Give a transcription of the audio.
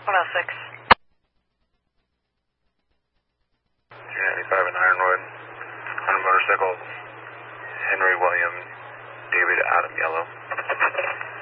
106. 295 in Ironwood. On a motorcycle, Henry William, David Adam Yellow.